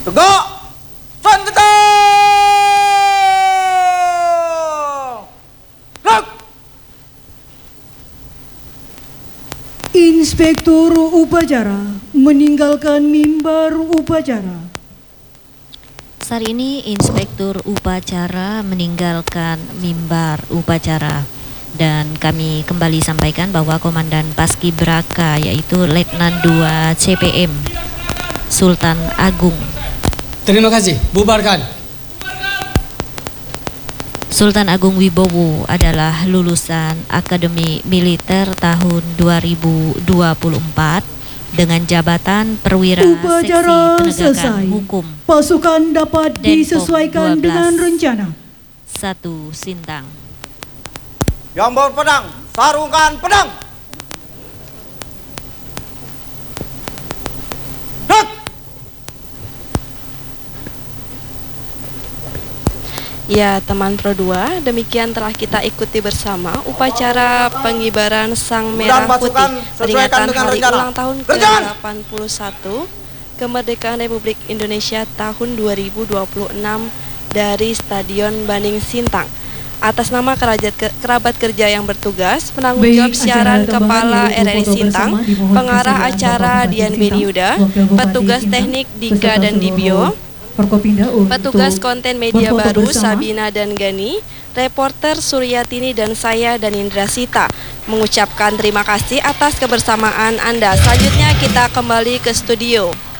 Tegak! Santang! Gerak! Inspektur upacara meninggalkan mimbar upacara. Saat ini Inspektur upacara meninggalkan mimbar upacara. Dan kami kembali sampaikan bahwa Komandan Paskibraka yaitu Letnan 2 CPM Sultan Agung. Terima kasih, bubarkan. Sultan Agung Wibowo adalah lulusan Akademi Militer tahun 2024 dengan jabatan perwira Upacara Seksi selesai. Penegakan Hukum. Pasukan dapat Denpom disesuaikan 12. dengan rencana. 1 Sintang. Yang berpedang, sarungkan pedang! Gerak! Ya, teman Pro 2, demikian telah kita ikuti bersama upacara pengibaran Sang Merah Dan Putih pasukan sesuaikan peringatan dengan Hari rencana. Ulang Tahun Kerjaan! ke-81 Kemerdekaan Republik Indonesia tahun 2026 dari Stadion Baning Sintang. Atas nama kerabat kerja yang bertugas, penanggung jawab siaran Kepala RRI Sintang, pengarah acara Dian Beniuda, petugas teknik Dika dan Dibio, petugas konten media baru Sabina dan Gani, reporter Suryatini dan saya dan Indra Sita mengucapkan terima kasih atas kebersamaan Anda. Selanjutnya kita kembali ke studio.